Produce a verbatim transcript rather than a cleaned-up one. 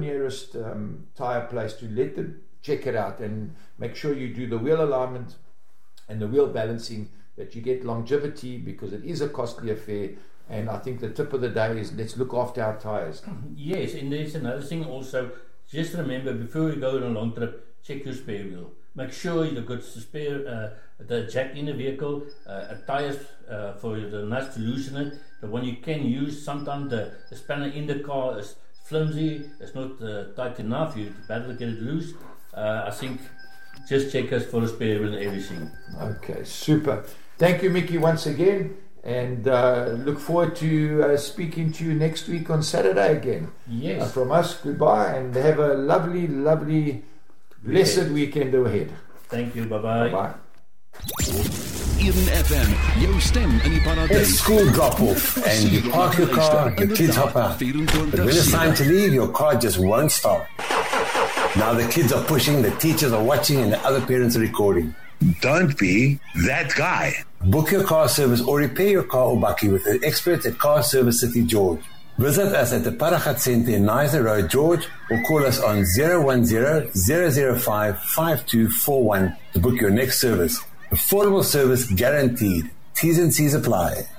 nearest um, tyre place to let them check it out and make sure you do the wheel alignment and the wheel balancing, that you get longevity, because it is a costly affair. And I think the tip of the day is let's look after our tyres. Yes, and there's another thing also. Just remember, before you go on a long trip, check your spare wheel. Make sure you've got the spare, uh, the jack in the vehicle, uh, a tyre uh, for the nuts to loosen it, the one you can use. Sometimes the, the spanner in the car is flimsy, it's not uh, tight enough, you better get it loose. Uh, I think just check us for a spare wheel and everything. Okay, super. Thank you, Mickey, once again. And uh, look forward to uh, speaking to you next week on Saturday again. Yes. Uh, from us, goodbye, and have a lovely, lovely, blessed weekend ahead. Thank you, bye-bye. Bye-bye. Eden F M, jou stem in die paradijs. It's school drop-off and you park your car, your kids hop out. But when it's time to leave, your car just won't stop. Now the kids are pushing, the teachers are watching, and the other parents are recording. Don't be that guy. Book your car service or repair your car or bakkie with the experts at Car Service City George. Visit us at the Paragat Centre in Nizer Road, George, or call us on zero one zero, zero zero five, five two four one to book your next service. Affordable service guaranteed. T's and C's apply.